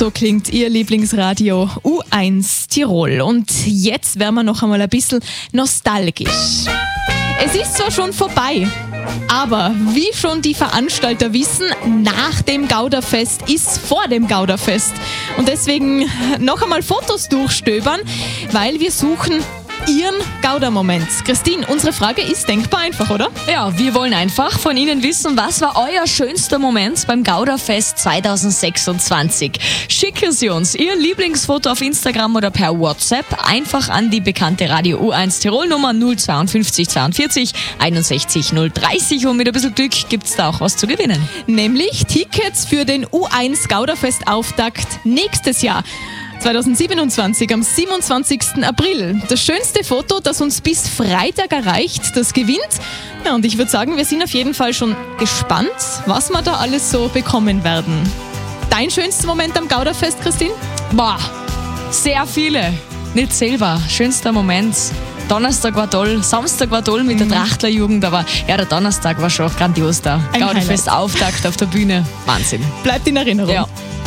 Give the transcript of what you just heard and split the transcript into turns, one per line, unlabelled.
So klingt Ihr Lieblingsradio U1 Tirol. Und jetzt werden wir noch einmal ein bisschen nostalgisch. Es ist zwar schon vorbei, aber wie schon die Veranstalter wissen, nach dem Gauderfest ist vor dem Gauderfest. Und deswegen noch einmal Fotos durchstöbern, weil wir suchen Ihren Gaudermoment. Christine, unsere Frage ist denkbar einfach, oder?
Ja, wir wollen einfach von Ihnen wissen, was war euer schönster Moment beim Gauderfest 2026? Schicken Sie uns Ihr Lieblingsfoto auf Instagram oder per WhatsApp einfach an die bekannte Radio U1 Tirol Nummer 052 42 61 030 und mit ein bisschen Glück gibt's da auch was zu gewinnen.
Nämlich Tickets für den U1 Gauderfest Auftakt nächstes Jahr. 2027, am 27. April. Das schönste Foto, das uns bis Freitag erreicht, das gewinnt. Ja, und ich würde sagen, wir sind auf jeden Fall schon gespannt, was wir da alles so bekommen werden. Dein schönster Moment am Gauderfest, Christine?
Boah, sehr viele. Nicht selber. Schönster Moment. Donnerstag war toll, Samstag war toll mit der Trachtlerjugend, aber ja, der Donnerstag war schon grandios da.
Ein
Gauderfest Auftakt auf der Bühne. Wahnsinn.
Bleibt in Erinnerung.
Ja.